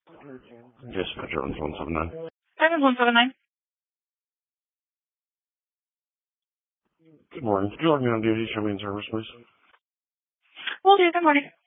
Dispatch Evans 179. Evans 179. Good morning. Could you log me on duty? Show me in service, please. Will do. Good morning.